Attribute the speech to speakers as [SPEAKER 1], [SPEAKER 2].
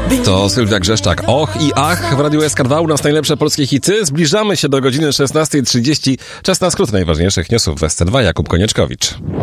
[SPEAKER 1] To Sylwia Grzeszczak. Och i ach w Radiu SK2. U nas najlepsze polskie hity. Zbliżamy się do godziny 16:30. Czas na skrót najważniejszych newsów w SC2. Jakub Konieczkowicz.